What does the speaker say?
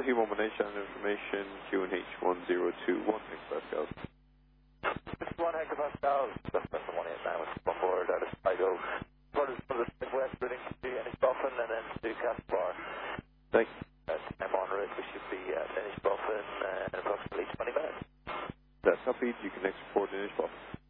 Delhi 118 information, QNH 1021 hectopascals. 51 hectopascals, that's the one in now, it's on board out of Sligo. For the west routing to Ennisbrough and then to Castlebar. Thanks. I'm on route, we should be at Ennisbrough in approximately 20 minutes. That's copied, you can next report Ennisbrough.